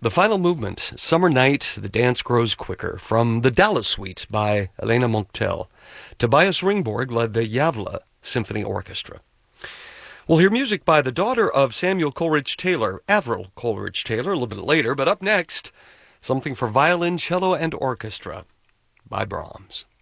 The final movement, Summer Night, The Dance Grows Quicker, from the Dallas Suite by Elena Monctel. Tobias Ringborg led the Yavla Symphony Orchestra. We'll hear music by the daughter of Samuel Coleridge Taylor, Avril Coleridge Taylor, a little bit later, but up next, something for violin, cello, and orchestra by Brahms.